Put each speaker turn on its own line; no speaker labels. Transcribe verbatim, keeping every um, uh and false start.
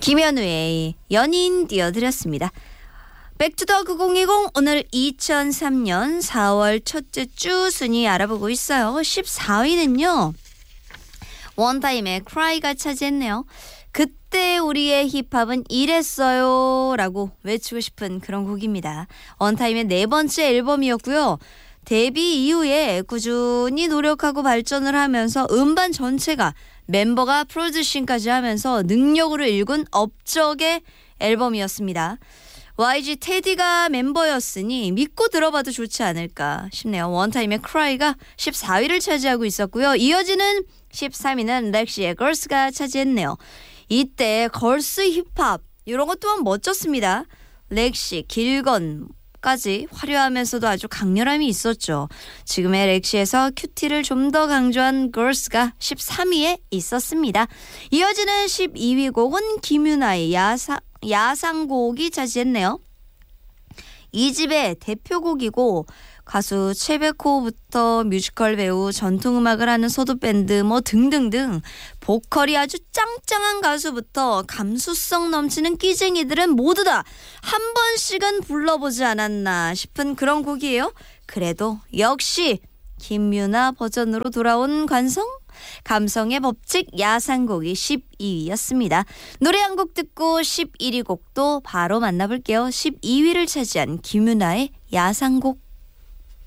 김현우의 연인 띄워드렸습니다. 백투더 구천이십 오늘 이천삼 년 사월 첫째 주 순위 알아보고 있어요. 십사 위는요. 원타임의 Cry가 차지했네요. 그때 우리의 힙합은 이랬어요 라고 외치고 싶은 그런 곡입니다. 원타임의 네 번째 앨범이었고요. 데뷔 이후에 꾸준히 노력하고 발전을 하면서 음반 전체가 멤버가 프로듀싱까지 하면서 능력으로 일군 업적의 앨범이었습니다. 와이지 테디가 멤버였으니 믿고 들어봐도 좋지 않을까 싶네요. 원타임의 Cry가 십사 위를 차지하고 있었고요. 이어지는 십삼 위는 렉시의 걸스가 차지했네요. 이때 걸스 힙합 이런 것 또한 멋졌습니다. 렉시, 길건까지 화려하면서도 아주 강렬함이 있었죠. 지금의 렉시에서 큐티를 좀 더 강조한 걸스가 십삼 위에 있었습니다. 이어지는 십이 위 곡은 김유나의 야사, 야상곡이 차지했네요. 이 집의 대표곡이고 가수 최백호부터 뮤지컬 배우, 전통음악을 하는 소도밴드 뭐 등등등 보컬이 아주 짱짱한 가수부터 감수성 넘치는 끼쟁이들은 모두 다 한 번씩은 불러보지 않았나 싶은 그런 곡이에요. 그래도 역시 김유나 버전으로 돌아온 관성? 감성의 법칙 야상곡이 십이 위였습니다. 노래 한 곡 듣고 십일 위 곡도 바로 만나볼게요. 십이 위를 차지한 김유나의 야상곡.